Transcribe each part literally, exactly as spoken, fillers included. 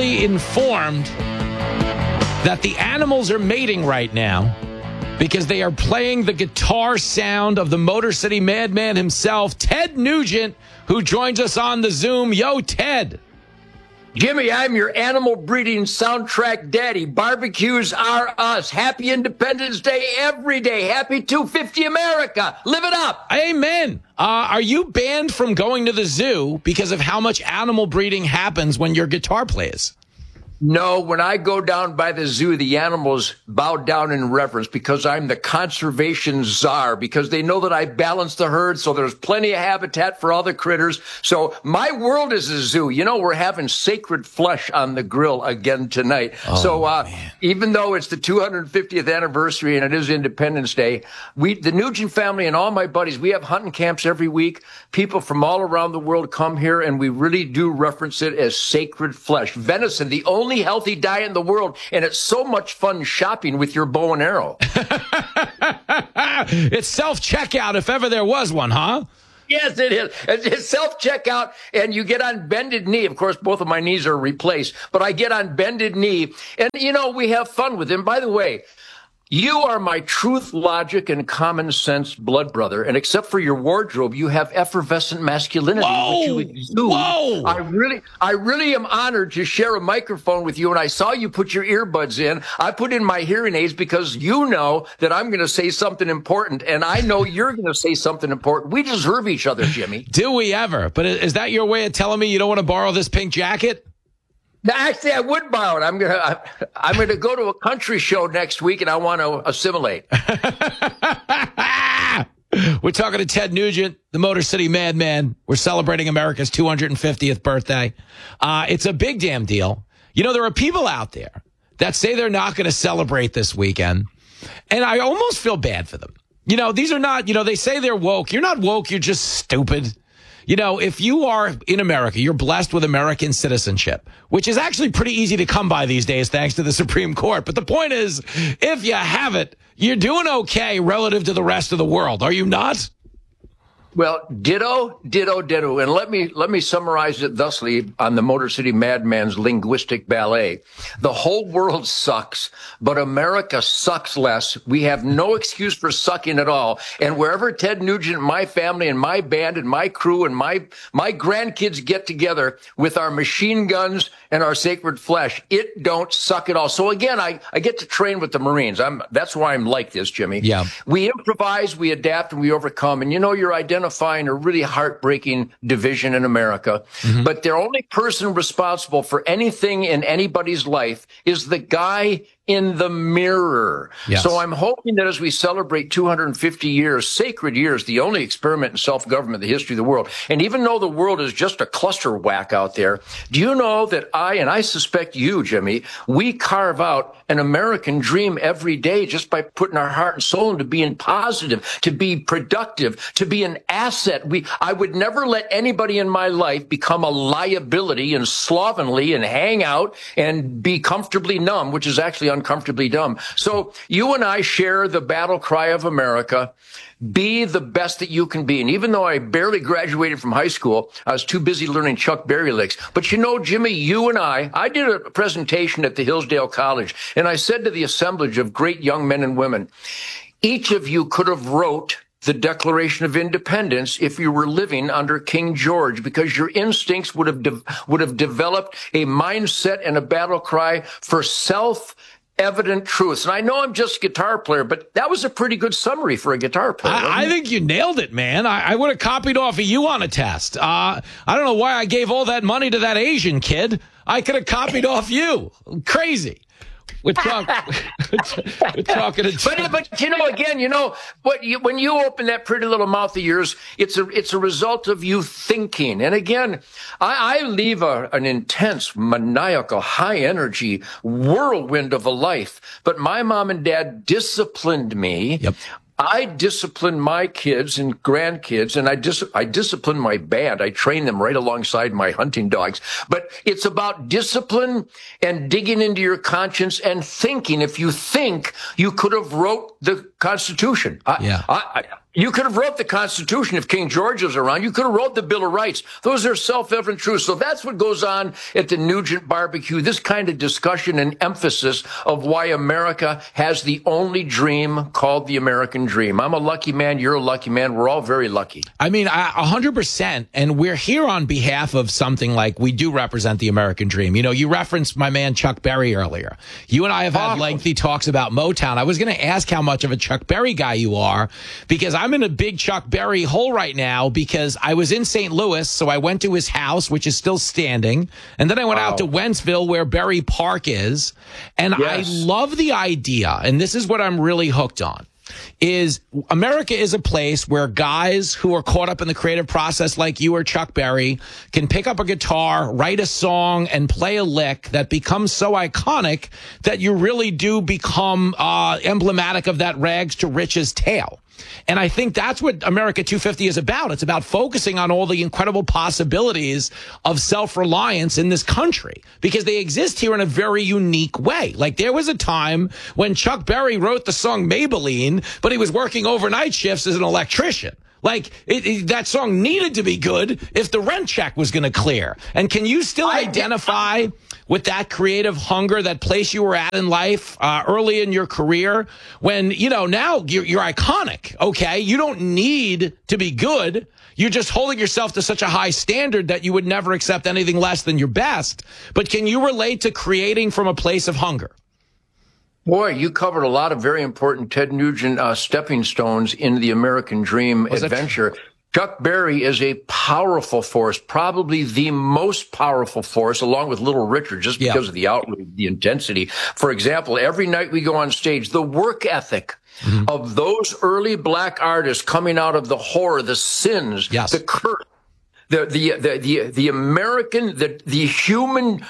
be informed that the animals are mating right now because they are playing the guitar sound of the Motor City Madman himself, Ted Nugent, who joins us on the Zoom. Yo, Ted. Jimmy, I'm your animal breeding soundtrack daddy. Barbecues are us. Happy Independence Day every day. Happy two fifty America. Live it up. Amen. Uh, are you banned from going to the zoo because of how much animal breeding happens when your guitar plays? No, when I go down by the zoo, the animals bow down in reverence because I'm the conservation czar, because they know that I balance the herd, so there's plenty of habitat for all the critters. So my world is a zoo. You know, we're having sacred flesh on the grill again tonight. Oh, so uh, man. even though it's the two hundred fiftieth anniversary and it is Independence Day, we, the Nugent family and all my buddies, we have hunting camps every week. People from all around the world come here, and we really do reference it as sacred flesh. Venison, the only healthy diet in the world, and it's so much fun shopping with your bow and arrow. It's self-checkout if ever there was one, huh? Yes, it is. It's self-checkout, and you get on bended knee. Of course, both of my knees are replaced, but I get on bended knee, and, you know, we have fun with him. By the way, you are my truth, logic, and common sense blood brother. And except for your wardrobe, you have effervescent masculinity, Whoa! which you exude. Whoa! I really, I really am honored to share a microphone with you. And I saw you put your earbuds in. I put in my hearing aids because you know that I'm going to say something important, and I know you're going to say something important. We deserve each other, Jimmy. Do we ever? But is that your way of telling me you don't want to borrow this pink jacket? No, actually, I would borrow it. I'm gonna, I'm gonna go to a country show next week, and I want to assimilate. We're talking to Ted Nugent, the Motor City Madman. We're celebrating America's two hundred fiftieth birthday. Uh, it's a big damn deal. You know, there are people out there that say they're not going to celebrate this weekend, and I almost feel bad for them. You know, these are not, you know, they say they're woke. You're not woke. You're just stupid. You know, if you are in America, you're blessed with American citizenship, which is actually pretty easy to come by these days thanks to the Supreme Court. But the point is, if you have it, you're doing okay relative to the rest of the world. Are you not? Well, ditto, ditto, ditto. And let me let me summarize it thusly on the Motor City Madman's linguistic ballet. The whole world sucks, but America sucks less. We have no excuse for sucking at all. And wherever Ted Nugent, my family, and my band, and my crew, and my my grandkids get together with our machine guns and our sacred flesh, it don't suck at all. So again, I, I get to train with the Marines. I'm that's why I'm like this, Jimmy. Yeah. We improvise, we adapt, and we overcome. And you know, you're identifying a really heartbreaking division in America. Mm-hmm. But the only person responsible for anything in anybody's life is the guy in the mirror. Yes. So I'm hoping that as we celebrate two hundred fifty years, sacred years, the only experiment in self-government in the history of the world, and even though the world is just a cluster whack out there, do you know that I, and I suspect you, Jimmy, we carve out an American dream every day just by putting our heart and soul into being positive, to be productive, to be an asset. We, I would never let anybody in my life become a liability and slovenly and hang out and be comfortably numb, which is actually uncomfortably dumb. So you and I share the battle cry of America. Be the best that you can be. And even though I barely graduated from high school, I was too busy learning Chuck Berry licks. But you know, Jimmy, you and I, I did a presentation at the Hillsdale College, and I said to the assemblage of great young men and women, each of you could have wrote the Declaration of Independence if you were living under King George, because your instincts would have de- would have developed a mindset and a battle cry for self evident truths. And I know I'm just a guitar player, but that was a pretty good summary for a guitar player. I, I think you nailed it, man. I, I would have copied off of you on a test. Uh, I don't know why I gave all that money to that Asian kid. I could have copied off you. Crazy. We're, talk, we're talking. To but, but you know, again, you know, what you, when you open that pretty little mouth of yours, it's a it's a result of you thinking. And again, I, I leave a, an intense, maniacal, high energy whirlwind of a life. But my mom and dad disciplined me. Yep. I discipline my kids and grandkids, and I dis- I discipline my band. I train them right alongside my hunting dogs. But it's about discipline and digging into your conscience and thinking. If you think, you could have wrote the Constitution. I, Yeah. I, I, you could have wrote the Constitution if King George was around. You could have wrote the Bill of Rights. Those are self-evident truths. So that's what goes on at the Nugent barbecue, this kind of discussion and emphasis of why America has the only dream called the American dream. I'm a lucky man. You're a lucky man. We're all very lucky. I mean, a hundred percent. And we're here on behalf of something like we do represent the American dream. You know, you referenced my man Chuck Berry earlier. You and I have had lengthy talks about Motown. I was going to ask how much of a Chuck Berry guy you are, because I'm in a big Chuck Berry hole right now, because I was in Saint Louis, so I went to his house, which is still standing, and then I went wow. out to Wentzville, where Berry Park is, and yes. I love the idea, and this is what I'm really hooked on, is America is a place where guys who are caught up in the creative process like you or Chuck Berry can pick up a guitar, write a song, and play a lick that becomes so iconic that you really do become uh, emblematic of that rags to riches tale. And I think that's what America two fifty is about. It's about focusing on all the incredible possibilities of self-reliance in this country, because they exist here in a very unique way. Like, there was a time when Chuck Berry wrote the song Maybelline, but he was working overnight shifts as an electrician. Like, it, it, that song needed to be good if the rent check was going to clear. And can you still identify with that creative hunger, that place you were at in life uh, early in your career, when, you know, now you're, you're iconic, okay? You don't need to be good. You're just holding yourself to such a high standard that you would never accept anything less than your best. But can you relate to creating from a place of hunger? Boy, you covered a lot of very important Ted Nugent uh, stepping stones in the American dream Was adventure. Chuck Berry is a powerful force, probably the most powerful force, along with Little Richard, just because yeah. of the outrage, the intensity. For example, every night we go on stage, the work ethic mm-hmm. of those early black artists coming out of the horror, the sins, yes. the curse. The, the, the, the, the American, the, the human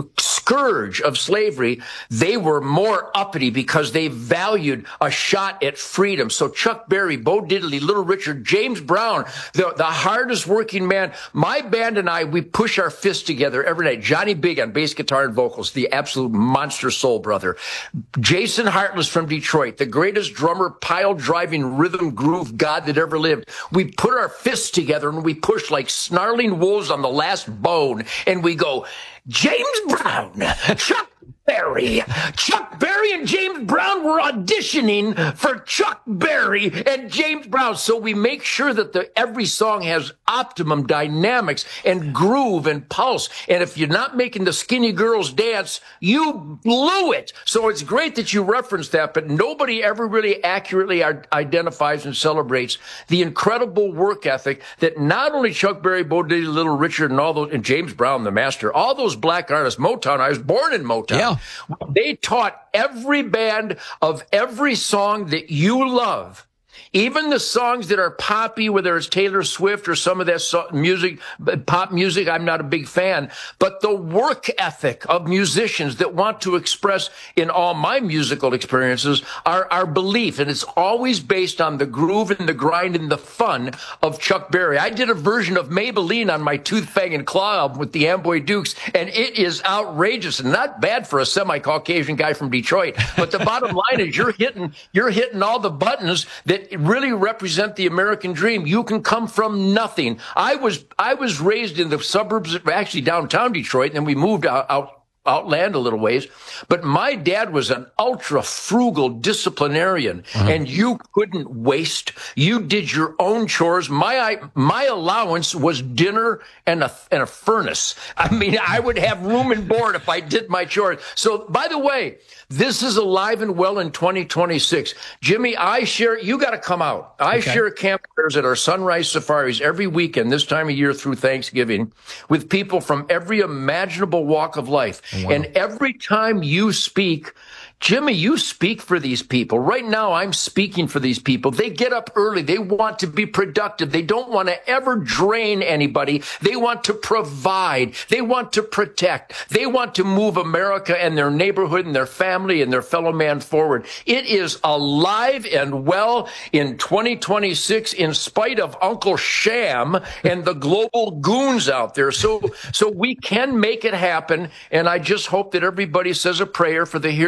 scourge of slavery, they were more uppity because they valued a shot at freedom. So Chuck Berry, Bo Diddley, Little Richard, James Brown, the, the hardest working man. My band and I, we push our fists together every night. Johnny Big on bass guitar and vocals, the absolute monster soul brother. Jason Hartless from Detroit, the greatest drummer, pile driving rhythm groove god that ever lived. We put our fists together and we push like snarling wolves on the last bone, and we go, James Brown, Chuck Berry. Chuck Berry and James Brown were auditioning for Chuck Berry and James Brown. So we make sure that the, every song has optimum dynamics and groove and pulse. And if you're not making the skinny girls dance, you blew it. So it's great that you referenced that, but nobody ever really accurately identifies and celebrates the incredible work ethic that not only Chuck Berry, Bo Diddley, Little Richard, and all those, and James Brown, the master, all those black artists, Motown. I was born in Motown. Yeah. They taught every band of every song that you love, even the songs that are poppy, whether it's Taylor Swift or some of that so- music, pop music, I'm not a big fan. But the work ethic of musicians that want to express in all my musical experiences our, our belief. And it's always based on the groove and the grind and the fun of Chuck Berry. I did a version of Maybelline on my Tooth, Fang, and Claw album with the Amboy Dukes, and it is outrageous and not bad for a semi-Caucasian guy from Detroit. But the bottom line is you're hitting, you're hitting all the buttons that really represent the American dream. You can come from nothing. I was I was raised in the suburbs, actually downtown Detroit, and then we moved out, out outland a little ways. But my dad was an ultra frugal disciplinarian, uh-huh. and you couldn't waste. You did your own chores. My my allowance was dinner and a and a furnace. I mean, I would have room and board if I did my chores. So, by the way, this is alive and well in twenty twenty-six. Jimmy, I share, you got to come out. I okay. share campfires at our sunrise safaris every weekend this time of year through Thanksgiving with people from every imaginable walk of life. Oh, wow. And every time you speak, Jimmy, you speak for these people. Right now, I'm speaking for these people. They get up early. They want to be productive. They don't want to ever drain anybody. They want to provide. They want to protect. They want to move America and their neighborhood and their family and their fellow man forward. It is alive and well in twenty twenty-six in spite of Uncle Sham and the global goons out there. So, so we can make it happen. And I just hope that everybody says a prayer for the heroes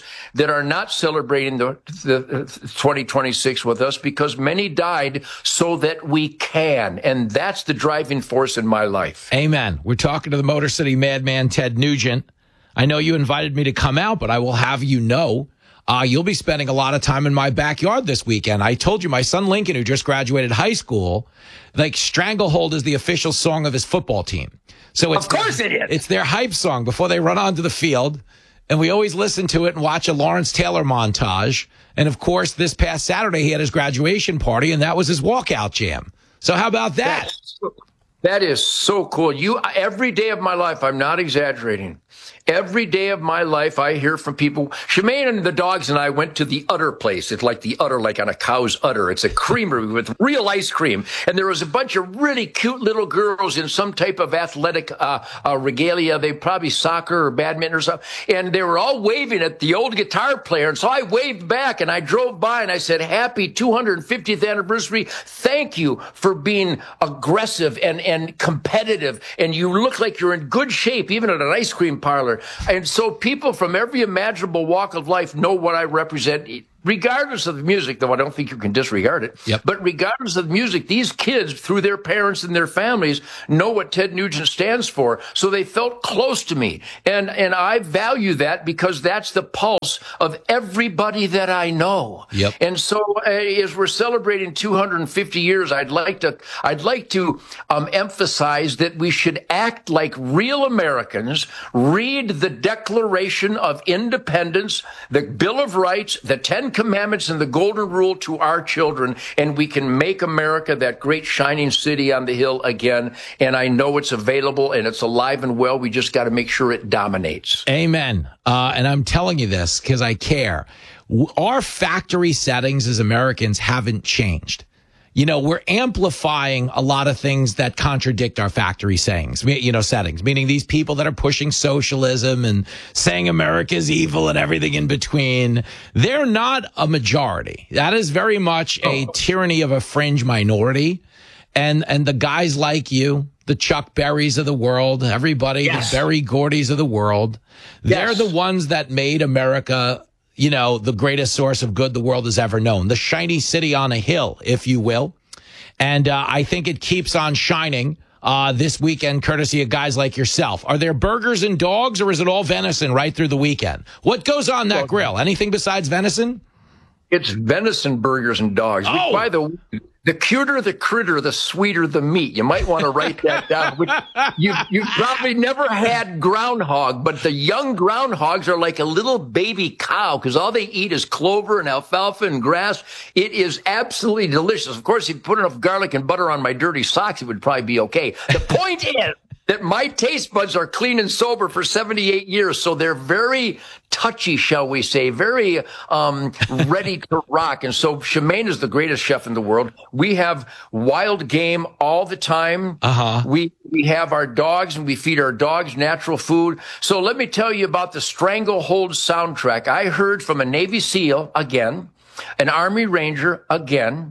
that are not celebrating the, the twenty twenty-six with us because many died so that we can. And that's the driving force in my life. Amen. We're talking to the Motor City Madman, Ted Nugent. I know you invited me to come out, but I will have you know, uh, you'll be spending a lot of time in my backyard this weekend. I told you my son Lincoln, who just graduated high school, like Stranglehold is the official song of his football team. So it's of course their, it is. It's their hype song before they run onto the field. And we always listen to it and watch a Lawrence Taylor montage. And of course, this past Saturday, he had his graduation party, and that was his walkout jam. So how about that? That's, that is so cool. You, every day of my life, I'm not exaggerating. Every day of my life, I hear from people. Shemaine and the dogs and I went to the udder place. It's like the udder, like on a cow's udder. It's a creamery with real ice cream. And there was a bunch of really cute little girls in some type of athletic uh, uh, regalia. They probably soccer or badminton or something. And they were all waving at the old guitar player. And so I waved back and I drove by and I said, happy two hundred fiftieth anniversary. Thank you for being aggressive and, and competitive. And you look like you're in good shape, even at an ice cream parlor. And so people from every imaginable walk of life know what I represent, regardless of the music, though I don't think you can disregard it. Yep. But regardless of the music, these kids, through their parents and their families, know what Ted Nugent stands for. So they felt close to me. And, and I value that because that's the pulse of everybody that I know. Yep. And so uh, as we're celebrating two hundred fifty years, I'd like to, I'd like to um, emphasize that we should act like real Americans, read the Declaration of Independence, the Bill of Rights, the Ten Commandments, and the Golden Rule to our children, and we can make America that great shining city on the hill again. And I know it's available and it's alive and well. We just got to make sure it dominates. Amen. Uh, and I'm telling you this because I care. Our factory settings as Americans haven't changed. You know, we're amplifying a lot of things that contradict our factory sayings, you know, settings, meaning these people that are pushing socialism and saying America's evil and everything in between. They're not a majority. That is very much a tyranny of a fringe minority. And, and the guys like you, the Chuck Berrys of the world, everybody, yes. the Berry Gordys of the world, they're yes. the ones that made America, you know, the greatest source of good the world has ever known. The shiny city on a hill, if you will. And uh, I think it keeps on shining uh, this weekend, courtesy of guys like yourself. Are there burgers and dogs, or is it all venison right through the weekend? What goes on that grill? Anything besides venison? It's venison, burgers, and dogs. Oh. By the way, the cuter the critter, the sweeter the meat. You might want to write that down. Which you you probably never had groundhog, but the young groundhogs are like a little baby cow because all they eat is clover and alfalfa and grass. It is absolutely delicious. Of course, if you put enough garlic and butter on my dirty socks, it would probably be okay. The point is that my taste buds are clean and sober for seventy-eight years, so they're very touchy, shall we say, very um ready to rock. And so Shemaine is the greatest chef in the world. We have wild game all the time. Uh-huh. We we have our dogs, and we feed our dogs natural food. So let me tell you about the Stranglehold soundtrack. I heard from a Navy SEAL, again, an Army Ranger, again,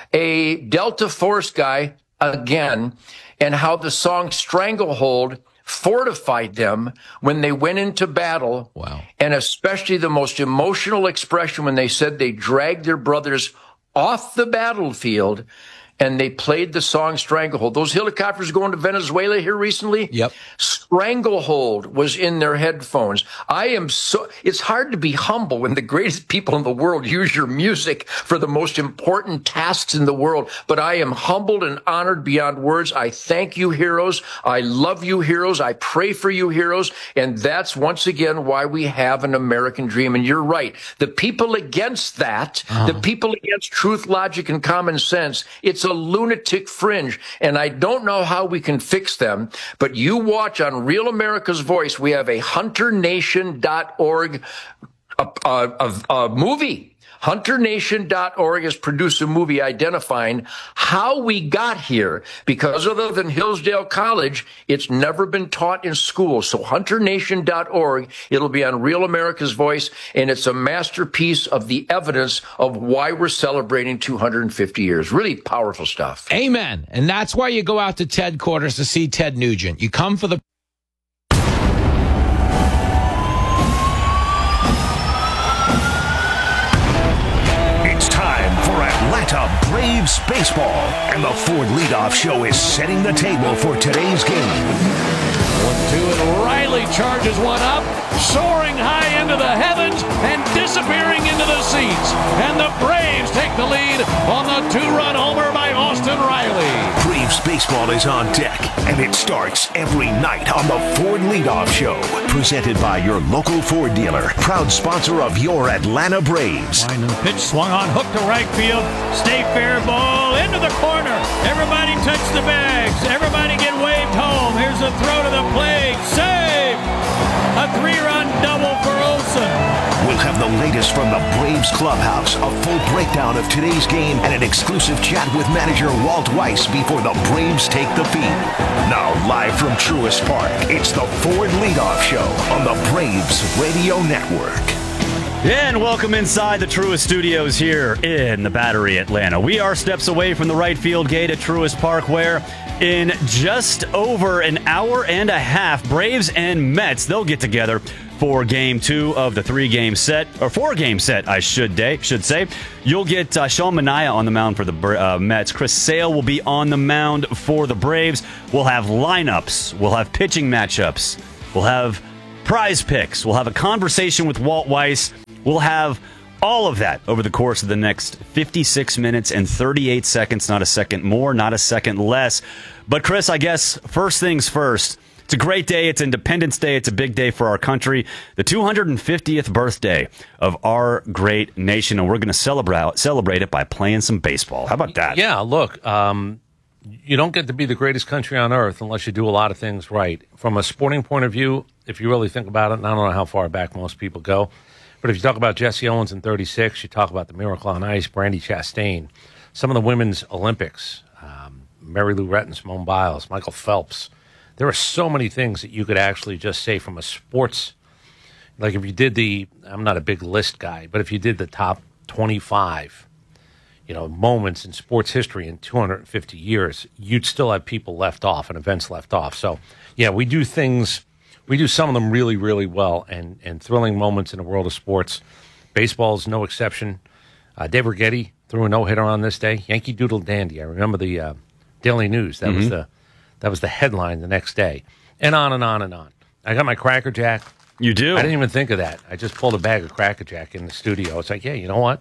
a Delta Force guy, again, and how the song Stranglehold fortified them when they went into battle. Wow. And especially the most emotional expression when they said they dragged their brothers off the battlefield and they played the song Stranglehold. Those helicopters going to Venezuela here recently? Yep. Stranglehold was in their headphones. I am so, it's hard to be humble when the greatest people in the world use your music for the most important tasks in the world. But I am humbled and honored beyond words. I thank you, heroes. I love you, heroes. I pray for you, heroes. And that's once again why we have an American dream. And you're right. The people against that, uh-huh. the people against truth, logic, and common sense, it's a lunatic fringe, and I don't know how we can fix them, but you watch on Real America's Voice, we have a hunter nation dot org a, a, a, a movie. hunter nation dot org has produced a movie identifying how we got here, because other than Hillsdale College, it's never been taught in school. So hunter nation dot org, it'll be on Real America's Voice, and it's a masterpiece of the evidence of why we're celebrating two hundred fifty years. Really powerful stuff. Amen. And that's why you go out to Ted Quarters to see Ted Nugent. You come for the to Braves baseball, and the Ford Leadoff Show is setting the table for today's game. One, two, and Riley charges one up, soaring high into the heavens and disappearing into the seats. And the Braves take the lead on the two-run homer by Austin Riley. Braves baseball is on deck, and it starts every night on the Ford Leadoff Show. Presented by your local Ford dealer, proud sponsor of your Atlanta Braves. Line and pitch swung on, hook to right field. Stay fair ball into the corner. Everybody touch the bags. Everybody get waved home. Here's a throw to the plate. Save! A three-run double for Olsen. We'll have the latest from the Braves clubhouse, a full breakdown of today's game, and an exclusive chat with manager Walt Weiss before the Braves take the field. Now, live from Truist Park, it's the Ford Leadoff Show on the Braves Radio Network. And welcome inside the Truist Studios here in the Battery, Atlanta. We are steps away from the right field gate at Truist Park, where in just over an hour and a half, Braves and Mets, they'll get together for game two of the three-game set, or four-game set, I should, day, should say. You'll get uh, Sean Manaea on the mound for the uh, Mets. Chris Sale will be on the mound for the Braves. We'll have lineups. We'll have pitching matchups. We'll have prize picks. We'll have a conversation with Walt Weiss. We'll have all of that over the course of the next fifty-six minutes and thirty-eight seconds. Not a second more, not a second less. But, Chris, I guess first things first. It's a great day. It's Independence Day. It's a big day for our country. The two hundred fiftieth birthday of our great nation, and we're going to celebrate celebrate it by playing some baseball. How about that? Yeah, look, um, you don't get to be the greatest country on earth unless you do a lot of things right. From a sporting point of view, if you really think about it, and I don't know how far back most people go, but if you talk about Jesse Owens in thirty-six, you talk about the Miracle on Ice, Brandi Chastain, some of the women's Olympics, um, Mary Lou Retton, Simone Biles, Michael Phelps. There are so many things that you could actually just say from a sports, like if you did the, I'm not a big list guy, but if you did the top twenty-five, you know, moments in sports history in two hundred fifty years, you'd still have people left off and events left off. So, yeah, we do things, we do some of them really, really well, and, and thrilling moments in the world of sports. Baseball is no exception. Uh, Dave Righetti threw a no-hitter on this day. Yankee Doodle Dandy. I remember the uh, Daily News. That mm-hmm. was the That was the headline the next day. And on and on and on. I got my Cracker Jack. You do? I didn't even think of that. I just pulled a bag of Cracker Jack in the studio. It's like, yeah, you know what?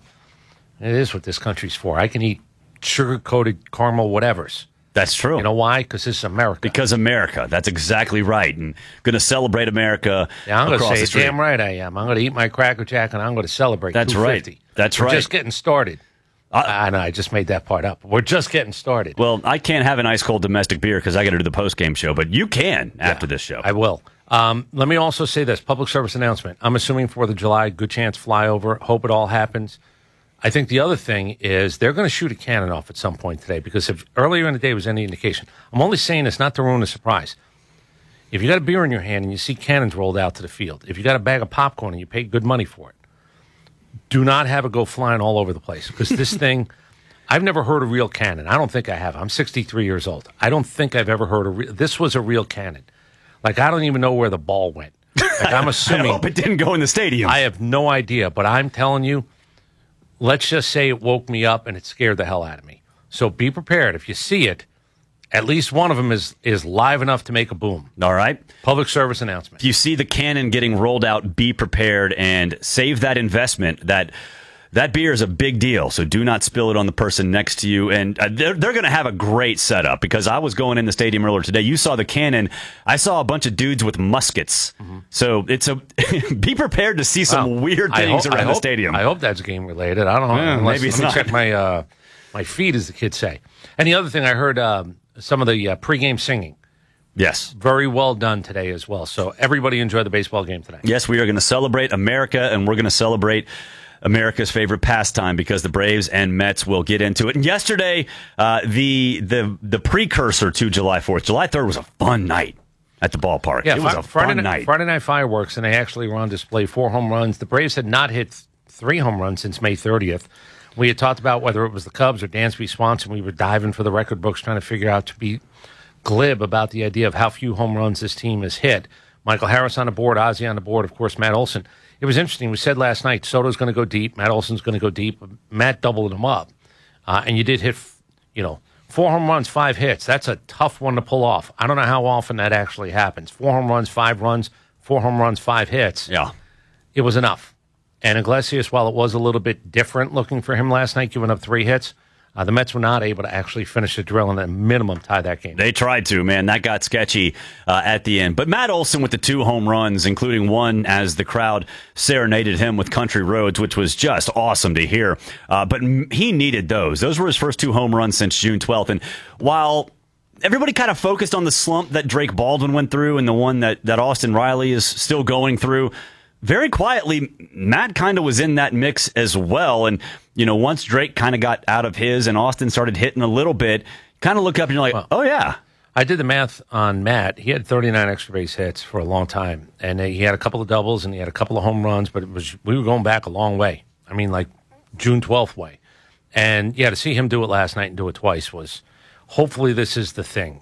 It is what this country's for. I can eat sugar-coated caramel whatevers. That's true. You know why? Because this is America. Because America. That's exactly right. And going to celebrate America yeah, I'm across gonna the say, damn right I am. I'm going to eat my Cracker Jack, and I'm going to celebrate That's right. That's We're right. just getting started. I know, I just made that part up. We're just getting started. Well, I can't have an ice-cold domestic beer because I got to do the post-game show, but you can after yeah, this show. I will. Um, let me also say this, public service announcement. I'm assuming fourth of July, good chance flyover. Hope it all happens. I think the other thing is they're going to shoot a cannon off at some point today, because if earlier in the day was any indication, I'm only saying this not to ruin the surprise. If you got a beer in your hand and you see cannons rolled out to the field, if you got a bag of popcorn and you pay good money for it, do not have it go flying all over the place, because this thing, I've never heard a real cannon. I don't think I have. I'm sixty-three years old. I don't think I've ever heard a real, this was a real cannon. Like, I don't even know where the ball went. Like, I'm assuming. I hope it didn't go in the stadium. I have no idea, but I'm telling you, let's just say it woke me up and it scared the hell out of me. So be prepared. If you see it, at least one of them is, is live enough to make a boom. All right. Public service announcement. If you see the cannon getting rolled out, be prepared and save that investment. That that beer is a big deal, so do not spill it on the person next to you. And uh, they're, they're going to have a great setup, because I was going in the stadium earlier today. You saw the cannon. I saw a bunch of dudes with muskets. Mm-hmm. So it's a be prepared to see some well, weird things hope, around hope, the stadium. I hope that's game related. I don't know. Yeah, unless, maybe it's let me not. check my, uh, my feed, as the kids say. And the other thing, I heard um, some of the uh, pregame singing. Yes. Very well done today as well. So everybody enjoy the baseball game today. Yes, we are going to celebrate America, and we're going to celebrate America's favorite pastime, because the Braves and Mets will get into it. And yesterday, uh, the the the precursor to July fourth, July third was a fun night at the ballpark. Yeah, it was fi- a Friday fun night, night. Friday night fireworks, and they actually were on display. Four home runs. The Braves had not hit th- three home runs since May thirtieth. We had talked about whether it was the Cubs or Dansby Swanson. We were diving for the record books, trying to figure out, to be glib about the idea of how few home runs this team has hit. Michael Harris on the board, Ozzie on the board, of course, Matt Olson. It was interesting. We said last night Soto's going to go deep, Matt Olson's going to go deep. Matt doubled him up. uh, and you did hit, you know, four home runs, five hits. That's a tough one to pull off. I don't know how often that actually happens. Four home runs, five runs, four home runs, five hits. Yeah. It was enough. And Iglesias, while it was a little bit different looking for him last night, giving up three hits, Uh, the Mets were not able to actually finish the drill and at minimum tie that game. They tried to, man. That got sketchy uh, at the end. But Matt Olson with the two home runs, including one as the crowd serenaded him with Country Roads, which was just awesome to hear. Uh, but m- he needed those. Those were his first two home runs since June twelfth. And while everybody kind of focused on the slump that Drake Baldwin went through and the one that, that Austin Riley is still going through, very quietly, Matt kind of was in that mix as well. And, you know, once Drake kind of got out of his and Austin started hitting a little bit, kind of look up and you're like, well, oh, yeah. I did the math on Matt. He had thirty-nine extra base hits for a long time. And uh, he had a couple of doubles and he had a couple of home runs, but it was we were going back a long way. I mean, like June twelfth way. And, yeah, to see him do it last night and do it twice was hopefully this is the thing.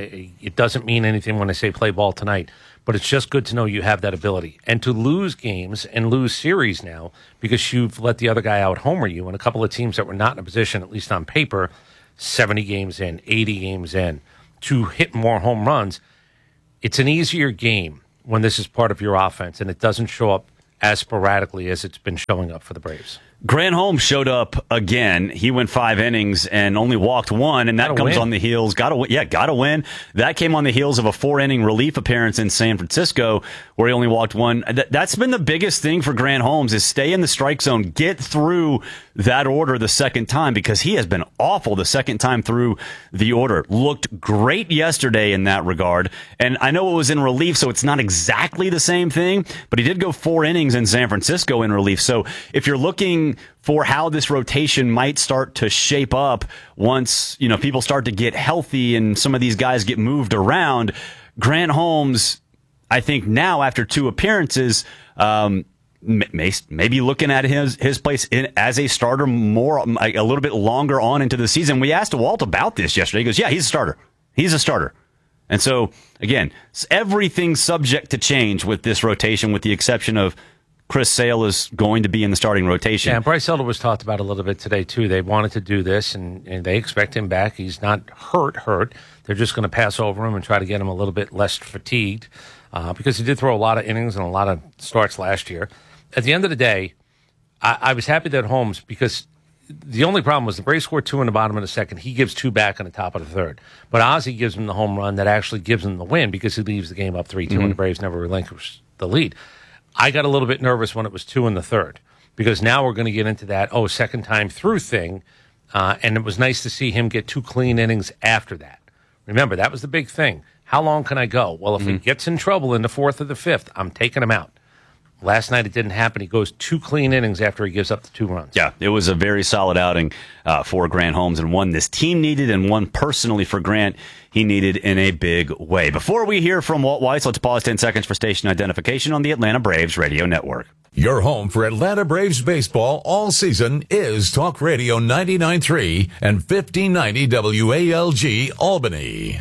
It doesn't mean anything when I say play ball tonight, but it's just good to know you have that ability. And to lose games and lose series now because you've let the other guy out homer you, and a couple of teams that were not in a position, at least on paper, seventy games in, eighty games in, to hit more home runs, it's an easier game when this is part of your offense and it doesn't show up as sporadically as it's been showing up for the Braves. Grant Holmes showed up again. He went five innings and only walked one, and that gotta comes win. on the heels. Got to yeah, got to win. That came on the heels of a four-inning relief appearance in San Francisco, where he only walked one. Th- that's been the biggest thing for Grant Holmes is stay in the strike zone, get through that order the second time because he has been awful the second time through the order. Looked great yesterday in that regard, and I know it was in relief, so it's not exactly the same thing. But he did go four innings in San Francisco in relief. So if you're looking for how this rotation might start to shape up once, you know, people start to get healthy and some of these guys get moved around, Grant Holmes, I think now after two appearances, um, may, maybe looking at his his place in, as a starter more a little bit longer on into the season. We asked Walt about this yesterday. He goes, yeah, he's a starter. He's a starter. And so, again, everything's subject to change with this rotation with the exception of Chris Sale is going to be in the starting rotation. Yeah, and Bryce Elder was talked about a little bit today, too. They wanted to do this, and, and they expect him back. He's not hurt, hurt. They're just going to pass over him and try to get him a little bit less fatigued uh, because he did throw a lot of innings and a lot of starts last year. At the end of the day, I, I was happy that Holmes, because the only problem was the Braves scored two in the bottom of the second. He gives two back in the top of the third. But Ozzie gives him the home run that actually gives him the win because he leaves the game up three two, mm-hmm. and the Braves never relinquish the lead. I got a little bit nervous when it was two in the third because now we're going to get into that, oh, second time through thing. Uh, and it was nice to see him get two clean innings after that. Remember, that was the big thing. How long can I go? Well, if mm-hmm. he gets in trouble in the fourth or the fifth, I'm taking him out. Last night it didn't happen. He goes two clean innings after he gives up the two runs. Yeah, it was a very solid outing uh, for Grant Holmes, and one this team needed and one personally for Grant he needed in a big way. Before we hear from Walt Weiss, let's pause ten seconds for station identification on the Atlanta Braves Radio Network. Your home for Atlanta Braves baseball all season is Talk Radio ninety-nine point three and fifteen ninety W A L G Albany.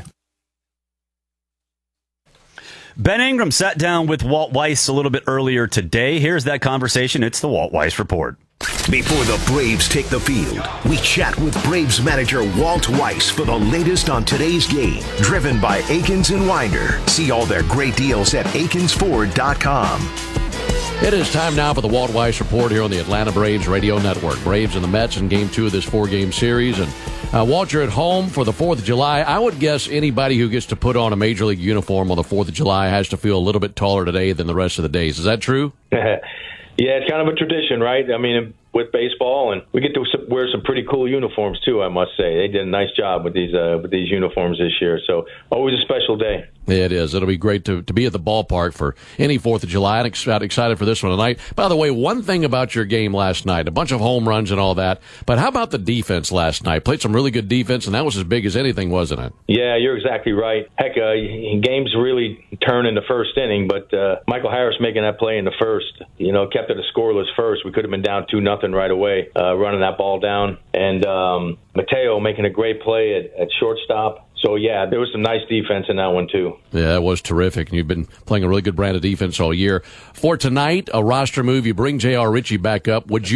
Ben Ingram sat down with Walt Weiss a little bit earlier today. Here's that conversation. It's the Walt Weiss Report. Before the Braves take the field, we chat with Braves manager Walt Weiss for the latest on today's game. Driven by Akins and Winder. See all their great deals at akins ford dot com. It is time now for the Walt Weiss Report here on the Atlanta Braves Radio Network. Braves and the Mets in game two of this four-game series. And uh, Walt, you're at home for the fourth of July. I would guess anybody who gets to put on a Major League uniform on the fourth of July has to feel a little bit taller today than the rest of the days. Is that true? Yeah, it's kind of a tradition, right? I mean, with baseball, and we get to wear some pretty cool uniforms too, I must say. They did a nice job with these uh, with these uniforms this year. So always a special day. It is. It'll be great to, to be at the ballpark for any fourth of July. I'm excited for this one tonight. By the way, one thing about your game last night, a bunch of home runs and all that, but how about the defense last night? Played some really good defense, and that was as big as anything, wasn't it? Yeah, you're exactly right. Heck, uh, games really turn in the first inning, but uh, Michael Harris making that play in the first, you know, kept it a scoreless first. We could have been down two nothing right away, uh, running that ball down. And um, Mateo making a great play at, at shortstop. So, yeah, there was some nice defense in that one, too. Yeah, that was terrific. And you've been playing a really good brand of defense all year. For tonight, a roster move, you bring J R. Ritchie back up. Would you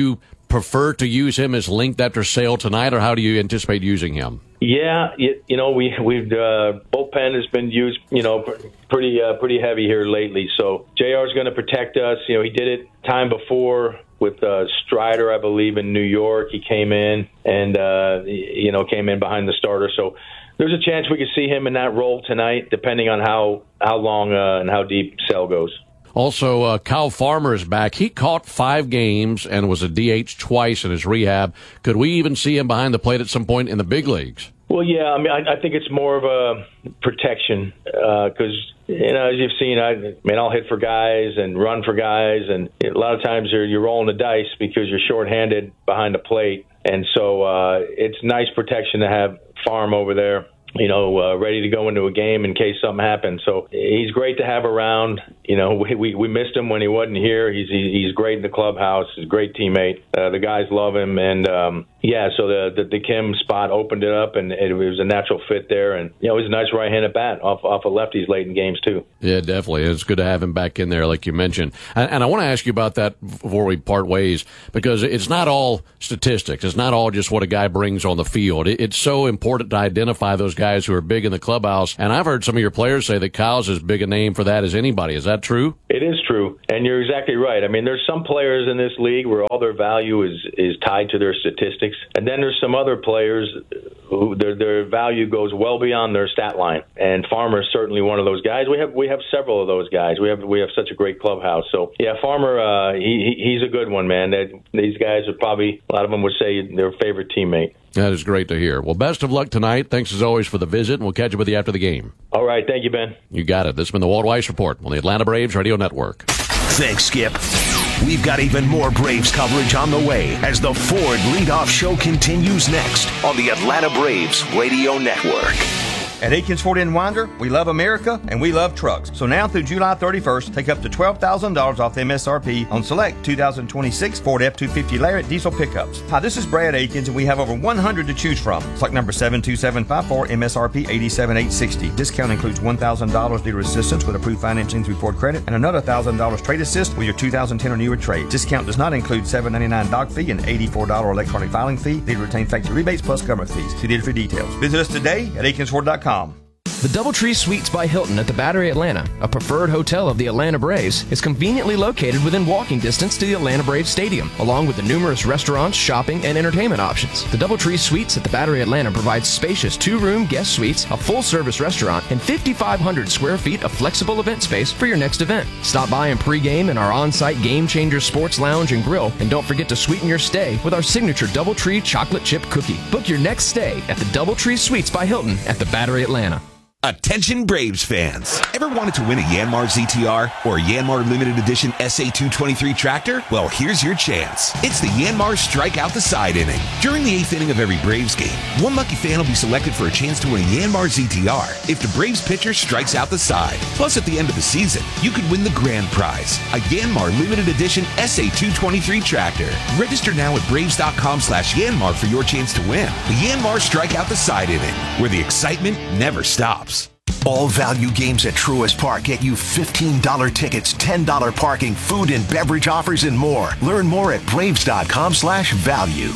prefer to use him as linked after Sale tonight, or how do you anticipate using him? Yeah, you, you know, we we've uh, bullpen has been used, you know, pretty uh, pretty heavy here lately. So J R is going to protect us. You know, he did it time before with uh, Strider, I believe, in New York. He came in and uh, you know came in behind the starter. So there's a chance we could see him in that role tonight, depending on how how long uh, and how deep Sale goes. Also, uh, Kyle Farmer is back. He caught five games and was a D H twice in his rehab. Could we even see him behind the plate at some point in the big leagues? Well, yeah. I mean, I, I think it's more of a protection because, uh, you know, as you've seen, I, I mean, I'll hit for guys and run for guys, and a lot of times you're, you're rolling the dice because you're shorthanded behind the plate. And so uh, it's nice protection to have Farm over there, you know, uh, ready to go into a game in case something happens. So he's great to have around. You know, we we, we missed him when he wasn't here. He's he, he's great in the clubhouse. He's a great teammate. Uh, the guys love him, and um, yeah. So the, the the Kim spot opened it up, and it was a natural fit there. And you know, he's a nice right-handed bat off off of lefties late in games too. Yeah, definitely. It's good to have him back in there, like you mentioned. And, and I want to ask you about that before we part ways, because it's not all statistics. It's not all just what a guy brings on the field. It, it's so important to identify those guys who are big in the clubhouse. And I've heard some of your players say that Kyle's as big a name for that as anybody. Is that true? It is true, and you're exactly right. I mean, there's some players in this league where all their value is, is tied to their statistics, and then there's some other players who their their value goes well beyond their stat line. And Farmer is certainly one of those guys. We have we have several of those guys. We have we have such a great clubhouse. So yeah, Farmer, uh, he he's a good one, man. That these guys would probably a lot of them would say their favorite teammate. That is great to hear. Well, best of luck tonight. Thanks as always for the visit, and we'll catch up with you after the game. All right. Thank you, Ben. You got it. This has been the Walt Weiss Report on the Atlanta Braves Radio Network. Thanks, Skip. We've got even more Braves coverage on the way as the Ford Leadoff Show continues next on the Atlanta Braves Radio Network. At Aikens Ford in Winder, we love America and we love trucks. So now through July thirty-first, take up to twelve thousand dollars off the M S R P on select two thousand twenty-six Ford F two fifty Lariat diesel pickups. Hi, this is Brad Aikens, and we have over one hundred to choose from. Select number seven two seven five four, M S R P eighty-seven eight sixty. Discount includes one thousand dollars dealer assistance with approved financing through Ford Credit and another one thousand dollars trade assist with your two thousand ten or newer trade. Discount does not include seven ninety-nine doc fee and eighty-four dollars electronic filing fee. They retain factory rebates plus government fees. See dealer for details. Visit us today at aikens ford dot com. The Doubletree Suites by Hilton at the Battery Atlanta, a preferred hotel of the Atlanta Braves, is conveniently located within walking distance to the Atlanta Braves Stadium, along with the numerous restaurants, shopping, and entertainment options. The Doubletree Suites at the Battery Atlanta provides spacious two-room guest suites, a full-service restaurant, and fifty-five hundred square feet of flexible event space for your next event. Stop by and pregame in our on-site Game Changer Sports Lounge and Grill, and don't forget to sweeten your stay with our signature Doubletree chocolate chip cookie. Book your next stay at the Doubletree Suites by Hilton at the Battery Atlanta. Attention Braves fans. Ever wanted to win a Yanmar Z T R or a Yanmar Limited Edition S A two twenty-three tractor? Well, here's your chance. It's the Yanmar Strike Out the Side inning. During the eighth inning of every Braves game, one lucky fan will be selected for a chance to win a Yanmar Z T R if the Braves pitcher strikes out the side. Plus, at the end of the season, you could win the grand prize, a Yanmar Limited Edition S A two twenty-three tractor. Register now at braves.com slash Yanmar for your chance to win the Yanmar Strike Out the Side inning, where the excitement never stops. All value games at Truist Park get you fifteen dollars tickets, ten dollars parking, food and beverage offers, and more. Learn more at braves.com slash value.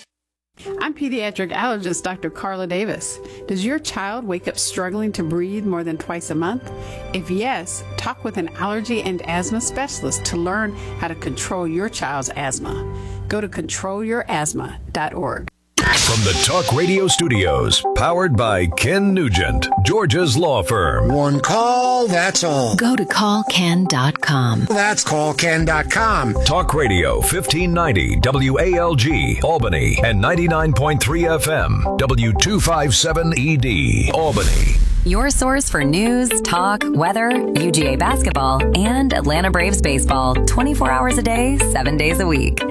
I'm pediatric allergist Doctor Carla Davis. Does your child wake up struggling to breathe more than twice a month? If yes, talk with an allergy and asthma specialist to learn how to control your child's asthma. Go to control your asthma dot org. From the Talk Radio Studios, powered by Ken Nugent, Georgia's law firm. One call, that's all. Go to call ken dot com. That's call ken dot com. Talk Radio, fifteen ninety W A L G, Albany, and ninety-nine point three F M, W two fifty-seven E D, Albany. Your source for news, talk, weather, U G A basketball, and Atlanta Braves baseball, twenty-four hours a day, seven days a week.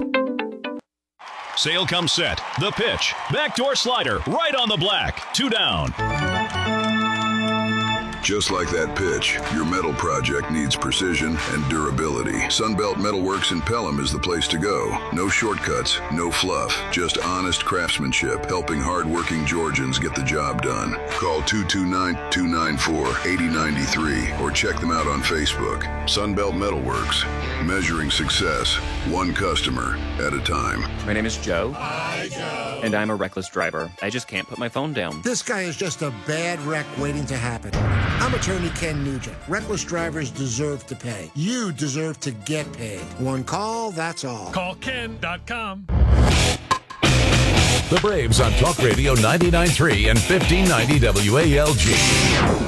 Sale comes set. The pitch. Backdoor slider. Right on the black. Two down. Just like that pitch, your metal project needs precision and durability. Sunbelt Metalworks in Pelham is the place to go. No shortcuts, no fluff, just honest craftsmanship, helping hardworking Georgians get the job done. Call two two nine, two nine four, eight zero nine three or check them out on Facebook. Sunbelt Metalworks, measuring success one customer at a time. My name is Joe. Hi, Joe. And I'm a reckless driver. I just can't put my phone down. This guy is just a bad wreck waiting to happen. I'm attorney Ken Nugent. Reckless drivers deserve to pay. You deserve to get paid. One call, that's all. Call Ken dot com. The Braves on Talk Radio ninety-nine point three and fifteen ninety W A L G.